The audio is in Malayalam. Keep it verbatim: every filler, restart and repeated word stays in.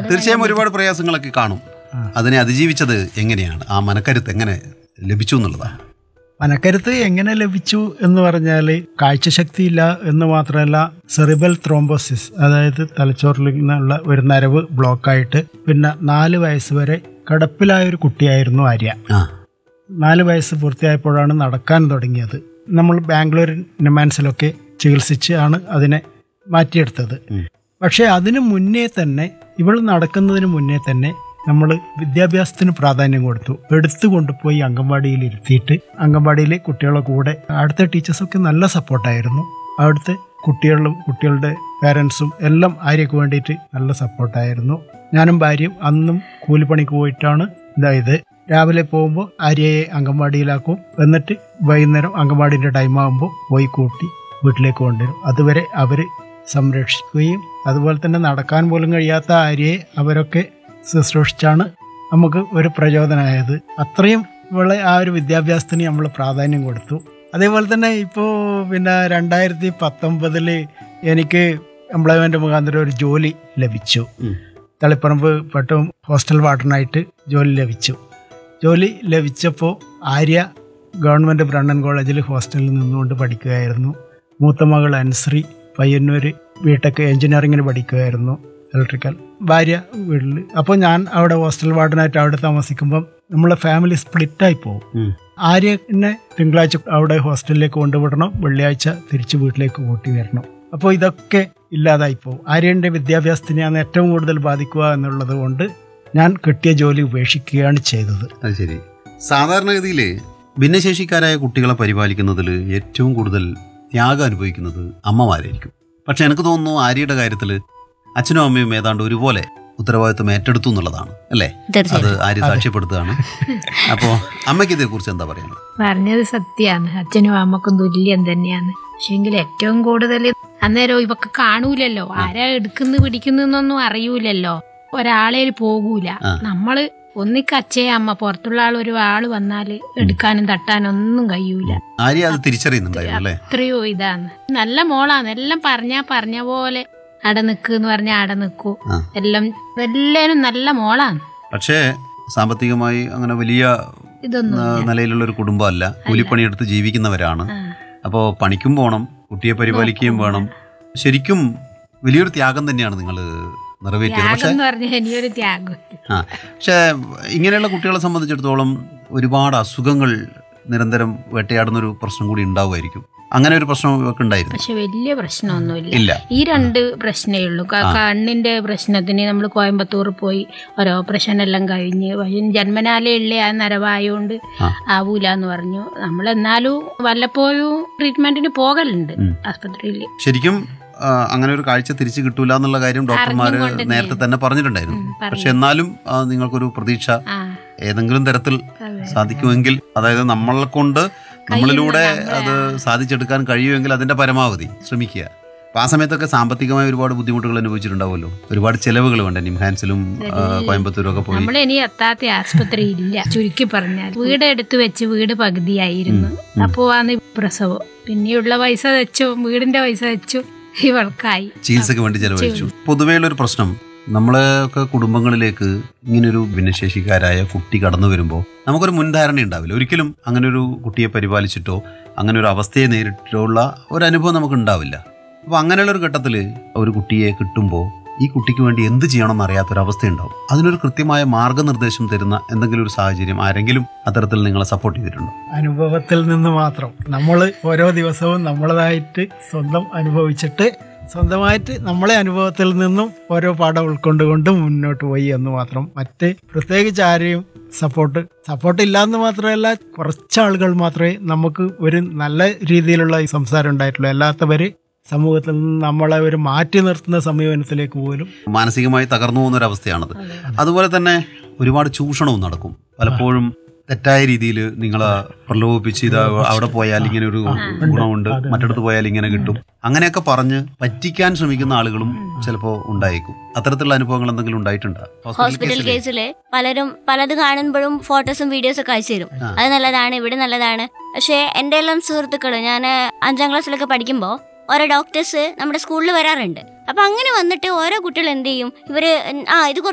തീർച്ചയായും ഒരുപാട് പ്രയാസങ്ങളൊക്കെ കാണും. അതിനെ അതിജീവിച്ചത് എങ്ങനെയാണ്? ആ മനക്കരുത്ത് എങ്ങനെ ലഭിച്ചു എന്നുള്ളതാണ്. മനക്കരുത്ത് എങ്ങനെ ലഭിച്ചു എന്ന് പറഞ്ഞാൽ കാഴ്ചശക്തിയില്ല എന്ന് മാത്രമല്ല, സെറിബൽ ത്രോംബോസിസ്, അതായത് തലച്ചോറിൽ നിന്നുള്ള ഒരു നരവ് ബ്ലോക്കായിട്ട് പിന്നെ നാല് വയസ്സ് വരെ കിടപ്പിലായ ഒരു കുട്ടിയായിരുന്നു ആര്യ. നാല് വയസ്സ് പൂർത്തിയായപ്പോഴാണ് നടക്കാൻ തുടങ്ങിയത്. നമ്മൾ ബാംഗ്ലൂർ നിമാൻസിലൊക്കെ ചികിത്സിച്ച് ആണ് അതിനെ മാറ്റിയെടുത്തത്. പക്ഷേ അതിനു മുന്നേ തന്നെ, ഇവൾ നടക്കുന്നതിന് മുന്നേ തന്നെ നമ്മൾ വിദ്യാഭ്യാസത്തിന് പ്രാധാന്യം കൊടുത്തു. എടുത്തു കൊണ്ടുപോയി അംഗൻവാടിയിൽ ഇരുത്തിയിട്ട് അംഗൻവാടിയിലെ കുട്ടികളുടെ കൂടെ അവിടുത്തെ ടീച്ചേഴ്സൊക്കെ നല്ല സപ്പോർട്ടായിരുന്നു. അവിടുത്തെ കുട്ടികളും കുട്ടികളുടെ പേരൻസും എല്ലാം ആര്യക്ക് വേണ്ടിയിട്ട് നല്ല സപ്പോർട്ടായിരുന്നു. ഞാനും ഭാര്യയും അന്നും കൂലിപ്പണിക്ക് പോയിട്ടാണ് ഇതായത്. രാവിലെ പോകുമ്പോൾ ആര്യയെ അംഗൻവാടിയിലാക്കും, എന്നിട്ട് വൈകുന്നേരം അംഗൻവാടിൻ്റെ ടൈം ആകുമ്പോൾ പോയി കൂട്ടി വീട്ടിലേക്ക് കൊണ്ടുവരും. അതുവരെ അവർ സംരക്ഷിക്കുകയും അതുപോലെ തന്നെ നടക്കാൻ പോലും കഴിയാത്ത ആര്യയെ അവരൊക്കെ ശുശ്രൂഷിച്ചാണ് നമുക്ക് ഒരു പ്രചോദനമായത്. അത്രയും ഇവളെ ആ ഒരു വിദ്യാഭ്യാസത്തിന് നമ്മൾ പ്രാധാന്യം കൊടുത്തു. അതേപോലെ തന്നെ ഇപ്പോൾ പിന്നെ രണ്ടായിരത്തി പത്തൊമ്പതില് എനിക്ക് എംപ്ലോയ്മെൻറ്റ് മുഖാന്തരം ഒരു ജോലി ലഭിച്ചു. തളിപ്പറമ്പ് പട്ടും ഹോസ്റ്റൽ വാർഡനായിട്ട് ജോലി ലഭിച്ചു. ജോലി ലഭിച്ചപ്പോൾ ആര്യ ഗവൺമെൻറ് ബ്രണ്ണൻ കോളേജിൽ ഹോസ്റ്റലിൽ നിന്നുകൊണ്ട് പഠിക്കുകയായിരുന്നു. മൂത്ത മകൾ അൻശ്രീ പയ്യന്നൂർ ബിടെക് എഞ്ചിനീയറിങ്ങിന് പഠിക്കുകയായിരുന്നു, ഇലക്ട്രിക്കൽ. ഭാര്യ വീട്ടിൽ. അപ്പോൾ ഞാൻ അവിടെ ഹോസ്റ്റൽ വാർഡനായിട്ട് അവിടെ താമസിക്കുമ്പം നമ്മളെ ഫാമിലി സ്പ്ലിറ്റായി പോകും. ആര്യനെ തിങ്കളാഴ്ച അവിടെ ഹോസ്റ്റലിലേക്ക് കൊണ്ടുവിടണം, വെള്ളിയാഴ്ച തിരിച്ച് വീട്ടിലേക്ക് കൂട്ടി വരണം. അപ്പോൾ ഇതൊക്കെ ഇല്ലാതായി പോകും. ആര്യൻ്റെ വിദ്യാഭ്യാസത്തിനെയാണ് ഏറ്റവും കൂടുതൽ ബാധിക്കുക എന്നുള്ളത് കൊണ്ട് ഞാൻ കിട്ടിയ ജോലി ഉപേക്ഷിക്കുകയാണ് ചെയ്തത്. അത് ശരി. സാധാരണഗതിയിൽ ഭിന്നശേഷിക്കാരായ കുട്ടികളെ പരിപാലിക്കുന്നതിൽ ഏറ്റവും കൂടുതൽ ത്യാഗം അനുഭവിക്കുന്നത് അമ്മമാരായിരിക്കും. പക്ഷെ എനിക്ക് തോന്നുന്നു ആര്യയുടെ കാര്യത്തിൽ അച്ഛനും അമ്മയും ഏതാണ്ട് ഒരുപോലെ ഉത്തരവാദിത്വം ഏറ്റെടുത്തു എന്നുള്ളതാണ് അല്ലേ? അത് ആര്യ സാക്ഷ്യപ്പെടുത്തുകയാണ്. അപ്പോൾ അമ്മയ്ക്ക് ഇതേ കുറിച്ച് എന്താ പറയുന്നത്? പറഞ്ഞത് സത്യമാണ്. അച്ഛനും അമ്മക്കും തുല്യം തന്നെയാണ്. പക്ഷെങ്കിൽ ഏറ്റവും കൂടുതൽ അന്നേരം ഇവക്ക് കാണൂലല്ലോ, ആരാ എടുക്കുന്നു പിടിക്കുന്നൊന്നും അറിയൂലല്ലോ, ഒരാളെ പോകൂല. നമ്മള് ഒന്നിക്ക് അച്ഛയെ അമ്മ, പുറത്തുള്ള ആൾ ഒരു ആള് വന്നാല് എടുക്കാനും തട്ടാനും ഒന്നും കഴിയൂല. ആര്യ അത് തിരിച്ചറിയുന്നുണ്ടായിരുന്നു. എത്രയോ ഇതാണ്. നല്ല മോളാണ്. എല്ലാം പറഞ്ഞാ പറഞ്ഞ പോലെ അട നിൽക്കെന്ന് പറഞ്ഞാൽ അട നിൽക്കൂ. എല്ലാം എല്ലാരും നല്ല മോളാണ്. പക്ഷേ സാമ്പത്തികമായി അങ്ങനെ വലിയ ഇതൊന്നും നിലയിലുള്ള ഒരു കുടുംബമല്ല. കൂലിപ്പണിയെടുത്ത് ജീവിക്കുന്നവരാണ്. അപ്പോൾ പണിക്കും പോകണം, കുട്ടിയെ പരിപാലിക്കുകയും വേണം. ശരിക്കും വലിയൊരു ത്യാഗം തന്നെയാണ് നിങ്ങൾ നിറവേറ്റിയത്. പക്ഷേ ആ പക്ഷേ ഇങ്ങനെയുള്ള കുട്ടികളെ സംബന്ധിച്ചിടത്തോളം ഒരുപാട് അസുഖങ്ങൾ നിരന്തരം വേട്ടയാടുന്നൊരു പ്രശ്നം കൂടി ഉണ്ടാവുമായിരിക്കും. അങ്ങനെ ഒരു പ്രശ്നം ഒക്കെ ഉണ്ടായിരുന്നു. പക്ഷെ വലിയ പ്രശ്നമൊന്നുമില്ല. ഈ രണ്ട് പ്രശ്നമേ ഉള്ളൂ. കണ്ണിന്റെ പ്രശ്നത്തിന് നമ്മൾ കോയമ്പത്തൂർ പോയി ഒരു ഓപ്പറേഷൻ എല്ലാം കഴിഞ്ഞ് ജന്മനാലേ ഉള്ള ആ നരവായോണ്ട് ആവൂല എന്ന് പറഞ്ഞു. നമ്മൾ എന്നാലും വല്ലപ്പോഴും ട്രീറ്റ്മെന്റിന് പോകലുണ്ട് ആസ്പത്രിയിൽ. ശരിക്കും അങ്ങനെ ഒരു കാഴ്ച തിരിച്ചു കിട്ടൂല എന്നുള്ള കാര്യം ഡോക്ടർമാര് നേരത്തെ തന്നെ പറഞ്ഞിട്ടുണ്ടായിരുന്നു. പക്ഷെ എന്നാലും നിങ്ങൾക്കൊരു പ്രതീക്ഷ ഏതെങ്കിലും തരത്തിൽ സാധിക്കുമെങ്കിൽ, അതായത് നമ്മളെ കൊണ്ട് നമ്മളിലൂടെ അത് സാധിച്ചെടുക്കാൻ കഴിയുമെങ്കിൽ അതിന്റെ പരമാവധി ശ്രമിക്കുക. അപ്പൊ ആ സമയത്തൊക്കെ സാമ്പത്തികമായ ഒരുപാട് ബുദ്ധിമുട്ടുകൾ അനുഭവിച്ചിട്ടുണ്ടാവുമല്ലോ. ഒരുപാട് ചെലവുകൾ വേണ്ട. നിംഹാൻസിലും കോയമ്പത്തൂരും ഒക്കെ പോയി. നമ്മൾ ഇനി എത്താത്ത ആസ്പത്രി ഇല്ല. ചുരുക്കി പറഞ്ഞാൽ വീട് എടുത്തു വെച്ച് വീട് പകുതിയായിരുന്നു. അപ്പോ ആണ് പ്രസവം. പിന്നെയുള്ള പൈസ വെച്ചു, വീടിന്റെ പൈസ വെച്ചു ഇവൾക്കായി ചികിത്സയ്ക്ക് വേണ്ടി ചെലവഴിച്ചു. പൊതുവെയുള്ളൊരു പ്രശ്നം, നമ്മളെയൊക്കെ കുടുംബങ്ങളിലേക്ക് ഇങ്ങനൊരു ഭിന്നശേഷിക്കാരായ കുട്ടി കടന്നു വരുമ്പോൾ നമുക്കൊരു മുൻധാരണ ഉണ്ടാവില്ല. ഒരിക്കലും അങ്ങനെ ഒരു കുട്ടിയെ പരിപാലിച്ചിട്ടോ അങ്ങനെ ഒരു അവസ്ഥയെ നേരിട്ടോ ഉള്ള ഒരു അനുഭവം നമുക്ക് ഉണ്ടാവില്ല. അപ്പോൾ അങ്ങനെയുള്ളൊരു ഘട്ടത്തിൽ ഒരു കുട്ടിയെ കിട്ടുമ്പോൾ ഈ കുട്ടിക്ക് വേണ്ടി എന്ത് ചെയ്യണമെന്ന് അറിയാത്തൊരവസ്ഥയുണ്ടാവും. അതിനൊരു കൃത്യമായ മാർഗനിർദ്ദേശം തരുന്ന എന്തെങ്കിലും ഒരു സാഹചര്യം ആരെങ്കിലും അത്തരത്തിൽ നിങ്ങളെ സപ്പോർട്ട് ചെയ്തിട്ടുണ്ടോ? അനുഭവത്തിൽ നിന്ന് മാത്രം. നമ്മൾ ഓരോ ദിവസവും നമ്മളതായിട്ട് സ്വന്തം അനുഭവിച്ചിട്ട് സ്വന്തമായിട്ട് നമ്മളെ അനുഭവത്തിൽ നിന്നും ഓരോ പാഠം ഉൾക്കൊണ്ടുകൊണ്ട് മുന്നോട്ട് പോയി എന്ന് മാത്രം. മറ്റ് പ്രത്യേകിച്ച് ആരെയും സപ്പോർട്ട് സപ്പോർട്ട് ഇല്ലാന്ന് മാത്രമല്ല, കുറച്ചാളുകൾ മാത്രമേ നമുക്ക് ഒരു നല്ല രീതിയിലുള്ള ഈ സംസാരം ഉണ്ടായിട്ടുള്ളൂ. അല്ലാത്തവര് സമൂഹത്തിൽ നിന്ന് നമ്മളെ ഒരു മാറ്റി നിർത്തുന്ന സമീപനത്തിലേക്ക് പോലും മാനസികമായി തകർന്നു പോകുന്നൊരവസ്ഥയാണത്. അതുപോലെ തന്നെ ഒരുപാട് ചൂഷണവും നടക്കും. പലപ്പോഴും തെറ്റായ രീതിയിൽ നിങ്ങളെ പ്രലോഭിപ്പിച്ച് ഇത് അവിടെ പോയാൽ ഇങ്ങനെ ഒരു ഗുണമുണ്ട്, മറ്റിടത്ത് പോയാൽ ഇങ്ങനെ കിട്ടും, അങ്ങനെയൊക്കെ പറഞ്ഞ് പറ്റിക്കാൻ ശ്രമിക്കുന്ന ആളുകളും ചിലപ്പോൾ ഉണ്ടായേക്കും. അത്തരത്തിലുള്ള അനുഭവങ്ങൾ എന്തെങ്കിലും ഉണ്ടായിട്ടുണ്ടോ? ഹോസ്പിറ്റൽ കേസില് പലരും പലത് കാണുമ്പോഴും ഫോട്ടോസും വീഡിയോസും ഒക്കെ അയച്ചു തരും. അത് നല്ലതാണ്, ഇവിടെ നല്ലതാണ്. പക്ഷെ എന്റെ എല്ലാം സുഹൃത്തുക്കള്, ഞാൻ അഞ്ചാം ക്ലാസ്സിലൊക്കെ പഠിക്കുമ്പോൾ ഓരോ ഡോക്ടേഴ്സ് നമ്മുടെ സ്കൂളിൽ വരാറുണ്ട്. അപ്പൊ അങ്ങനെ വന്നിട്ട് ഓരോ കുട്ടികൾ എന്ത് ചെയ്യും, ഇവര് ആ ഇത്